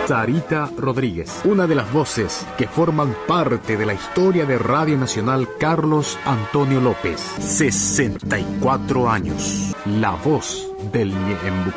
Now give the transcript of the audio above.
Sarita Rodríguez, una de las voces que forman parte de la historia de Radio Nacional Carlos Antonio López. 64 años. La voz del Ñeembucú.